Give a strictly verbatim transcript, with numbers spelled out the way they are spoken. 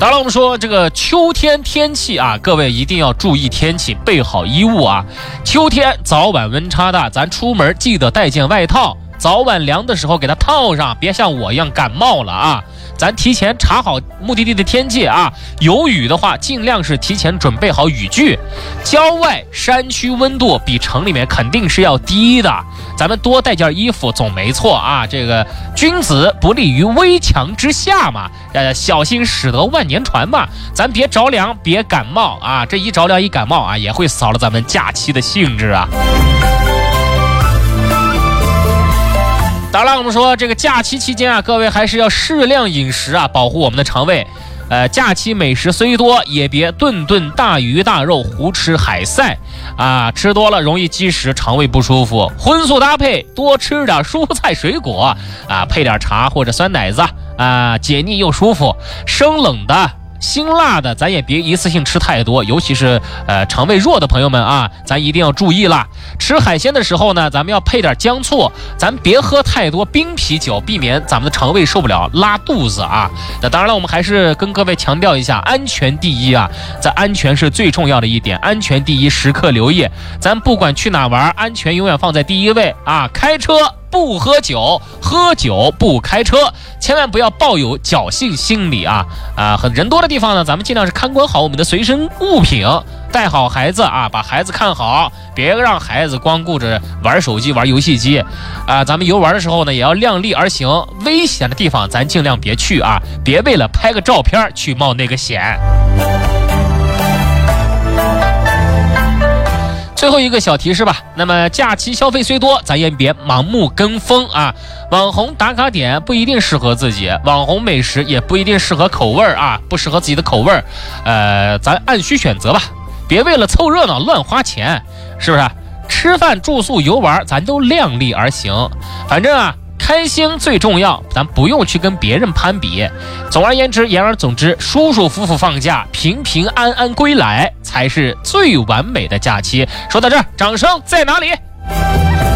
当然我们说这个秋天天气啊，各位一定要注意天气，备好衣物啊。秋天早晚温差大，咱出门记得带件外套，早晚凉的时候给它套上，别像我一样感冒了啊。咱提前查好目的地的天气啊，有雨的话尽量是提前准备好雨具。郊外山区温度比城里面肯定是要低的，咱们多带件衣服总没错啊。这个君子不立于危墙之下嘛，呃，小心驶得万年船嘛，咱别着凉别感冒啊，这一着凉一感冒啊，也会扫了咱们假期的兴致啊。当然我们说这个假期期间啊，各位还是要适量饮食啊，保护我们的肠胃。呃，假期美食虽多，也别顿顿大鱼大肉胡吃海塞啊，吃多了容易积食，肠胃不舒服。荤素搭配，多吃点蔬菜水果啊，配点茶或者酸奶子啊，解腻又舒服。生冷的辛辣的咱也别一次性吃太多，尤其是呃肠胃弱的朋友们啊，咱一定要注意啦。吃海鲜的时候呢，咱们要配点姜醋，咱别喝太多冰啤酒，避免咱们的肠胃受不了拉肚子啊。那当然了，我们还是跟各位强调一下，安全第一啊，在安全是最重要的一点，安全第一，时刻留意。咱不管去哪玩，安全永远放在第一位啊。开车不喝酒，喝酒不开车，千万不要抱有侥幸心理啊！啊，很人多的地方呢，咱们尽量是看管好我们的随身物品，带好孩子啊，把孩子看好，别让孩子光顾着玩手机、玩游戏机啊！咱们游玩的时候呢，也要量力而行，危险的地方咱尽量别去啊，别为了拍个照片去冒那个险。最后一个小提示吧，那么假期消费虽多，咱也别盲目跟风啊。网红打卡点不一定适合自己，网红美食也不一定适合口味啊，不适合自己的口味，呃，咱按需选择吧，别为了凑热闹乱花钱，是不是？吃饭住宿游玩咱都量力而行，反正啊开心最重要，咱不用去跟别人攀比。总而言之，言而总之，舒舒服服放假，平平安安归来，才是最完美的假期。说到这儿，掌声在哪里？